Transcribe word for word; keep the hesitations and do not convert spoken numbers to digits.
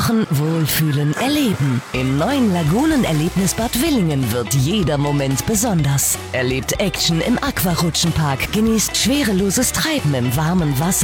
Tauchen, Wohlfühlen, Erleben. Im neuen Lagunenerlebnisbad Willingen wird jeder Moment besonders. Erlebt Action im Aquarutschenpark, genießt schwereloses Treiben im warmen Wasser